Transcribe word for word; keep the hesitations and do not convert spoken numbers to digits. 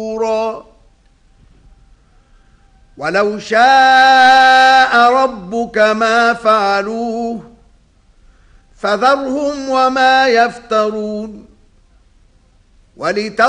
ولو شاء ربك ما فعلوه فذرهم وما يفترون.